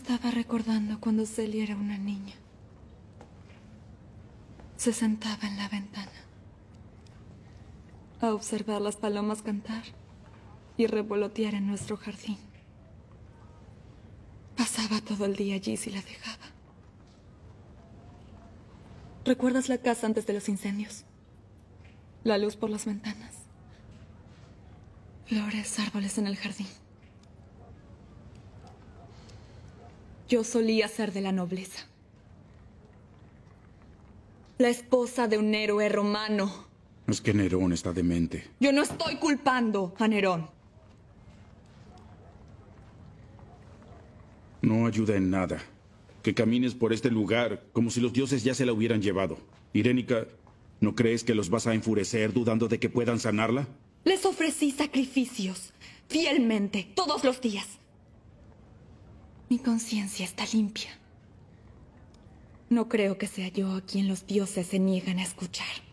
Estaba recordando cuando Celia era una niña. Se sentaba en la ventana a observar las palomas cantar y revolotear en nuestro jardín. Pasaba todo el día allí si la dejaba. ¿Recuerdas la casa antes de los incendios? La luz por las ventanas. Flores, árboles en el jardín. Yo solía ser de la nobleza. La esposa de un héroe romano. Es que Nerón está demente. Yo no estoy culpando a Nerón. No ayuda en nada. Que camines por este lugar como si los dioses ya se la hubieran llevado. Irénica, ¿no crees que los vas a enfurecer dudando de que puedan sanarla? Les ofrecí sacrificios, fielmente, todos los días. Mi conciencia está limpia. No creo que sea yo a quien los dioses se niegan a escuchar.